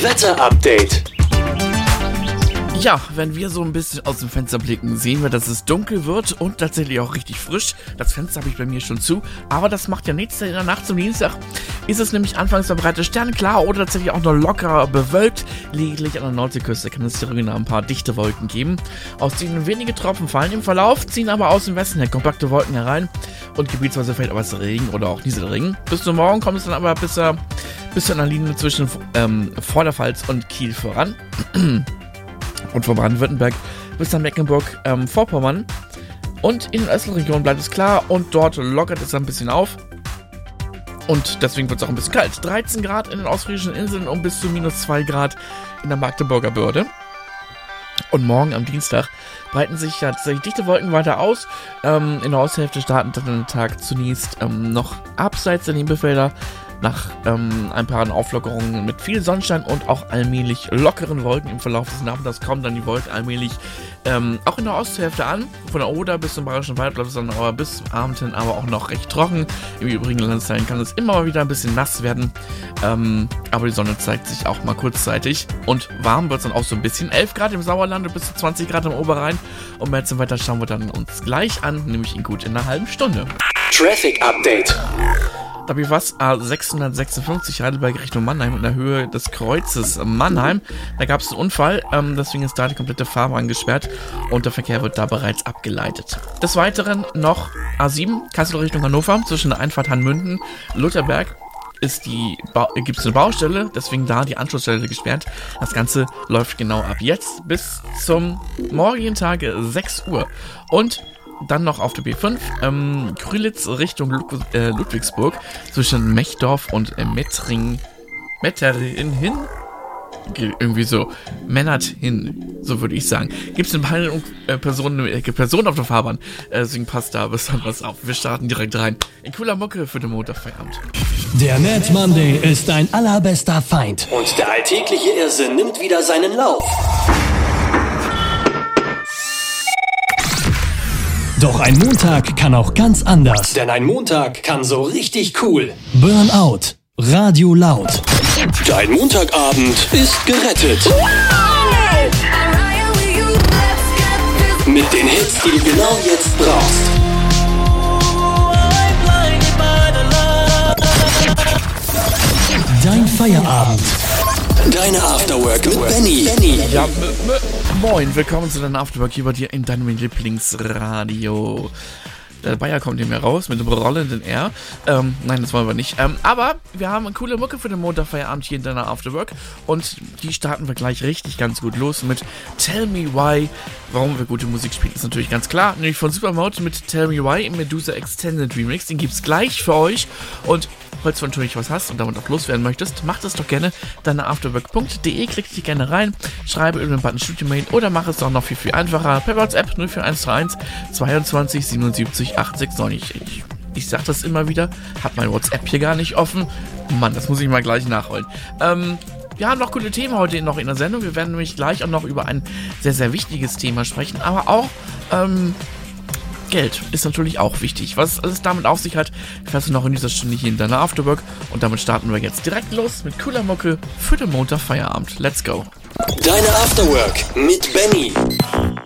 Wetter-Update. Ja, wenn wir so ein bisschen aus dem Fenster blicken, sehen wir, dass es dunkel wird und tatsächlich auch richtig frisch. Das Fenster habe ich bei mir schon zu, aber das macht ja nichts, denn in der Nacht zum Dienstag ist es nämlich anfangs verbreitet sternklar oder tatsächlich auch noch locker bewölkt. Lediglich an der Nordseeküste kann es hier ein paar dichte Wolken geben, aus denen wenige Tropfen fallen im Verlauf, ziehen aber aus dem Westen her kompakte Wolken herein und gebietsweise fällt aber Regen oder auch Nieselregen. Bis zum Morgen kommt es dann aber bis zu einer Linie zwischen Vorderpfalz und Kiel voran. Und von Baden-Württemberg bis nach Mecklenburg-Vorpommern. Und in den östlichen Regionen bleibt es klar und dort lockert es ein bisschen auf. Und deswegen wird es auch ein bisschen kalt. 13 Grad in den ostfriesischen Inseln und bis zu -2 Grad in der Magdeburger Börde. Und morgen am Dienstag breiten sich ja tatsächlich dichte Wolken weiter aus. In der Osthälfte starten dann der Tag zunächst noch abseits der Nebelfelder nach ein paar Auflockerungen mit viel Sonnenschein und auch allmählich lockeren Wolken im Verlauf des Nachmittags kommen dann die Wolken allmählich auch in der Osthälfte an. Von der Oder bis zum Bayerischen Wald bleibt es dann aber bis Abend hin aber auch noch recht trocken. Im übrigen Landesteilen kann es immer mal wieder ein bisschen nass werden, aber die Sonne zeigt sich auch mal kurzzeitig und warm wird es dann auch so ein bisschen. 11 Grad im Sauerland und bis zu 20 Grad im Oberrhein und mehr zum Wetter schauen wir dann uns gleich an, nämlich in gut in einer halben Stunde. Traffic Update. Da habe ich was, A656 Heidelberg Richtung Mannheim in der Höhe des Kreuzes Mannheim. Da gab es einen Unfall, deswegen ist da die komplette Fahrbahn gesperrt und der Verkehr wird da bereits abgeleitet. Des Weiteren noch A7 Kassel Richtung Hannover zwischen der Einfahrt Hanmünden, Lutherberg gibt es eine Baustelle, deswegen da die Anschlussstelle gesperrt. Das Ganze läuft genau ab jetzt bis zum morgigen Tage 6 Uhr. Und dann noch auf der B5, Krülitz Richtung Ludwigsburg zwischen Mechdorf und Mettering hin. Irgendwie so, Mennert hin, so würde ich sagen. Gibt es eine Person auf der Fahrbahn, deswegen passt da besonders auf. Wir starten direkt rein. In cooler Mucke für den Montagfeierabend. Der Mad Monday ist dein allerbester Feind. Und der alltägliche Irrsinn nimmt wieder seinen Lauf. Doch ein Montag kann auch ganz anders. Denn ein Montag kann so richtig cool. Burnout, Radio laut. Dein Montagabend ist gerettet. Mit den Hits, die du genau jetzt brauchst. Dein Feierabend. Deine Afterwork mit Benny. Ja, moin, willkommen zu deinem Afterwork hier bei dir in deinem Lieblingsradio. Der Bayer kommt hier mehr raus mit dem rollenden R. Nein, das wollen wir nicht. Aber wir haben eine coole Mucke für den Montagfeierabend hier in deiner Afterwork. Und die starten wir gleich richtig ganz gut los mit Tell Me Why. Warum wir gute Musik spielen, ist natürlich ganz klar. Nämlich von Supermode mit Tell Me Why im Medusa Extended Remix. Den gibt's gleich für euch. Und falls du natürlich was hast und damit auch loswerden möchtest, mach das doch gerne. Deineafterwork.de, klick dich gerne rein, schreibe über den Button Studio Mail oder mach es doch noch viel, viel einfacher per WhatsApp 04131 22 77 869. Ich sag das immer wieder, hab mein WhatsApp hier gar nicht offen. Mann, das muss ich mal gleich nachholen. Wir haben noch coole Themen heute noch in der Sendung. Wir werden nämlich gleich auch noch über ein sehr, sehr wichtiges Thema sprechen, aber auch, Geld ist natürlich auch wichtig. Was es damit auf sich hat, fährst du noch in dieser Stunde hier in deiner Afterwork. Und damit starten wir jetzt direkt los mit cooler Mucke für den Montagfeierabend. Let's go. Deine Afterwork mit Benny.